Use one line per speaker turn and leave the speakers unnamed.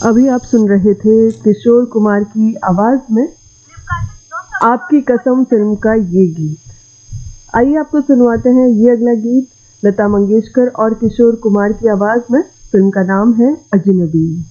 अभी आप सुन रहे थे किशोर कुमार की आवाज में आपकी कसम फिल्म का ये गीत। आइए आपको सुनवाते हैं ये अगला गीत लता मंगेशकर और किशोर कुमार की आवाज में। फिल्म का नाम है अजनबी।